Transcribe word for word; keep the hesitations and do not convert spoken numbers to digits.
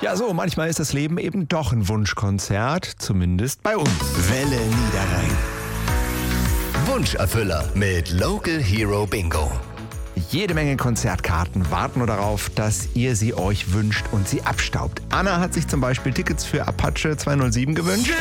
Ja, so, manchmal ist das Leben eben doch ein Wunschkonzert, zumindest bei uns. Welle Niederrhein. Wunscherfüller mit Local Hero Bingo. Jede Menge Konzertkarten warten nur darauf, dass ihr sie euch wünscht und sie abstaubt. Anna hat sich zum Beispiel Tickets für Apache zweihundertsieben gewünscht.